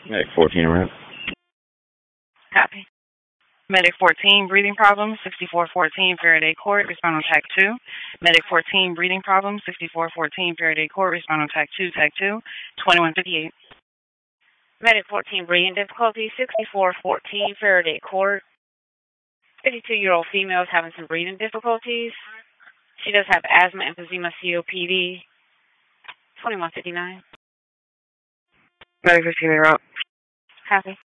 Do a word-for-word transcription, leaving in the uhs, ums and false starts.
Medic fourteen around. Copy. Medic fourteen, breathing problems, sixty-four fourteen, Faraday Court, respond on TAC two. Medic fourteen, breathing problems, sixty-four fourteen, Faraday Court, respond on TAC two, TAC two, twenty-one fifty-eight. Medic fourteen, breathing difficulty, sixty-four fourteen, Faraday Court. fifty-two-year-old female is having some breathing difficulties. She does have asthma, emphysema, C O P D. twenty-one fifty-nine. Medic fifteen, they're up. Copy.